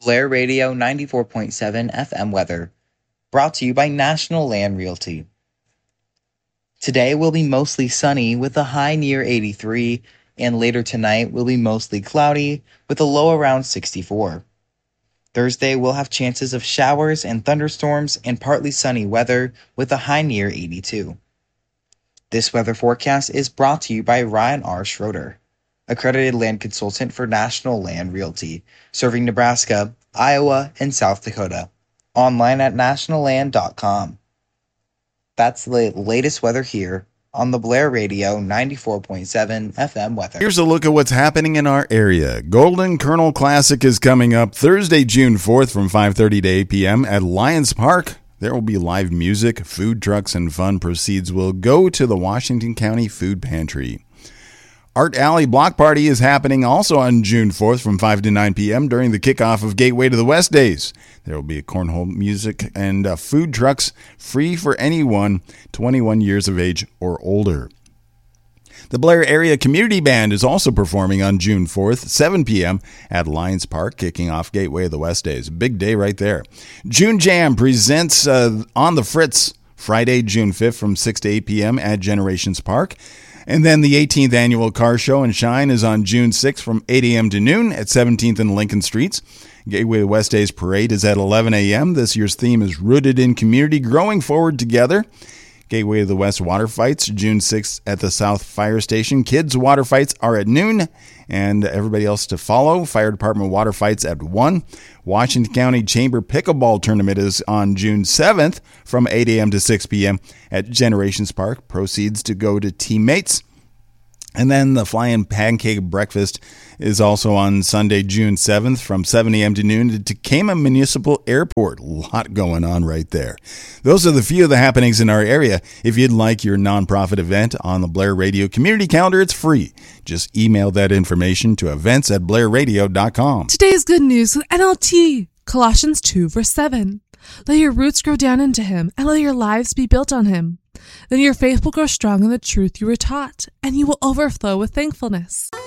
Blair Radio 94.7 FM weather, brought to you by National Land Realty. Today will be mostly sunny with a high near 83, and later tonight will be mostly cloudy with a low around 64. Thursday will have chances of showers and thunderstorms and partly sunny weather with a high near 82. This weather forecast is brought to you by Ryan R. Schroeder, accredited land consultant for National Land Realty, serving Nebraska, Iowa, and South Dakota. Online at nationalland.com. That's the latest weather here on the Blair Radio 94.7 FM weather. Here's a look at what's happening in our area. Golden Colonel Classic is coming up Thursday, June 4th from 5:30 to 8 p.m. at Lions Park. There will be live music, food trucks, and fun. Proceeds will go to the Washington County Food Pantry. Art Alley Block Party is happening also on June 4th from 5 to 9 p.m. during the kickoff of Gateway to the West Days. There will be cornhole music and food trucks free for anyone 21 years of age or older. The Blair Area Community Band is also performing on June 4th, 7 p.m. at Lions Park, kicking off Gateway of the West Days. Big day right there. June Jam presents On the Fritz Friday, June 5th from 6 to 8 p.m. at Generations Park. And then the 18th Annual Car Show and Shine is on June 6th from 8 a.m. to noon at 17th and Lincoln Streets. Gateway to West Days Parade is at 11 a.m. This year's theme is Rooted in Community, Growing Forward Together. Gateway to the West Water Fights, June 6th at the South Fire Station. Kids Water Fights are at noon, and everybody else to follow. Fire Department Water Fights at 1. Washington County Chamber Pickleball Tournament is on June 7th from 8 a.m. to 6 p.m. at Generations Park. Proceeds to go to teammates. And then the Flying Pancake Breakfast is also on Sunday, June 7th from 7 a.m. to noon at Tekamah Municipal Airport. A lot going on right there. Those are the few of the happenings in our area. If you'd like your nonprofit event on the Blair Radio Community Calendar, it's free. Just email that information to events@blairradio.com. Today's good news with NLT. Colossians 2, verse 7. Let your roots grow down into him, and let your lives be built on him. Then your faith will grow strong in the truth you were taught, and you will overflow with thankfulness.